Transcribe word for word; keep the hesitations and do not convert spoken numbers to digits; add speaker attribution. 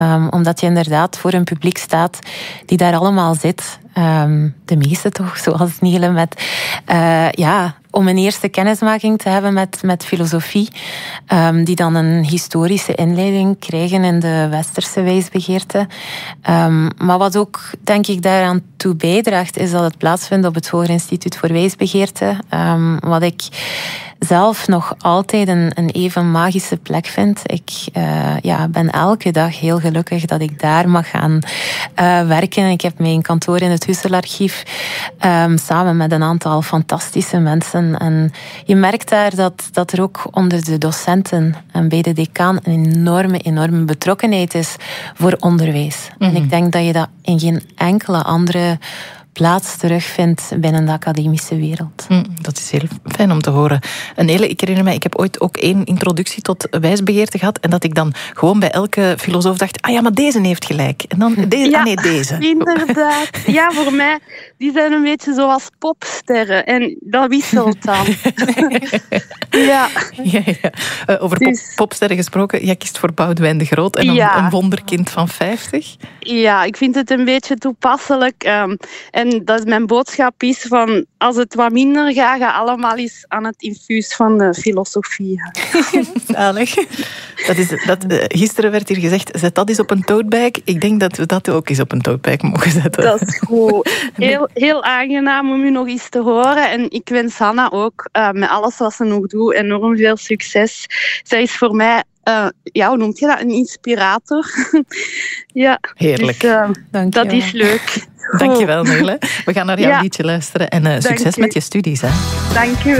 Speaker 1: Um, omdat je inderdaad voor een publiek staat die daar allemaal zit. Um, de meeste toch, zoals Nele, met... Uh, ja, om een eerste kennismaking te hebben met, met filosofie. Um, die dan een historische inleiding krijgen in de westerse wijsbegeerte. Um, maar wat ook, denk ik, daaraan toe bijdraagt, is dat het plaatsvindt op het Hoger Instituut voor Wijsbegeerte. Um, wat ik zelf nog altijd een, een even magische plek vind. Ik uh, ja, ben elke dag heel gelukkig dat ik daar mag gaan uh, werken. Ik heb mijn kantoor in het Husselarchief um, samen met een aantal fantastische mensen. En je merkt daar dat, dat er ook onder de docenten en bij de decaan een enorme, enorme betrokkenheid is voor onderwijs. Mm-hmm. En ik denk dat je dat in geen enkele andere plaats terugvindt binnen de academische wereld.
Speaker 2: Mm, dat is heel fijn om te horen. En Nele, ik herinner mij, ik heb ooit ook één introductie tot wijsbegeerte gehad en dat ik dan gewoon bij elke filosoof dacht, ah ja, maar deze heeft gelijk. En dan deze,
Speaker 3: ja,
Speaker 2: ah nee, deze.
Speaker 3: Inderdaad. Ja, voor mij, die zijn een beetje zoals popsterren. En dat wisselt dan. ja.
Speaker 2: ja, ja. Uh, over
Speaker 3: dus,
Speaker 2: pop, popsterren gesproken, jij kiest voor Boudewijn de Groot en
Speaker 3: ja.
Speaker 2: een, een wonderkind van vijftig.
Speaker 3: Ja, ik vind het een beetje toepasselijk. Um, En dat mijn boodschap is van, als het wat minder gaat, ga allemaal eens aan het infuus van de filosofie.
Speaker 2: Zalig. Dat is, dat, uh, gisteren werd hier gezegd, zet dat eens op een toadbag. Ik denk dat we dat ook eens op een toadbag mogen zetten.
Speaker 3: Dat is goed. Heel, heel aangenaam om u nog eens te horen. En ik wens Hanna ook, uh, met alles wat ze nog doet, enorm veel succes. Zij is voor mij, uh, ja, hoe noemt je dat? Een inspirator. ja.
Speaker 2: Heerlijk.
Speaker 3: Dus, uh, dat is leuk.
Speaker 2: Dankjewel, Nele. We gaan naar jouw
Speaker 3: ja.
Speaker 2: liedje luisteren. En uh, succes met je studies. Hè.
Speaker 3: Dank je wel.